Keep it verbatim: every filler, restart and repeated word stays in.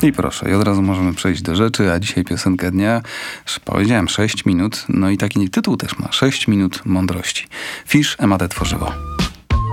I proszę, i od razu możemy przejść do rzeczy, a dzisiaj piosenka dnia, powiedziałem sześć minut, no i taki tytuł też ma, sześć minut mądrości. Fisz, Emate Tworzywo.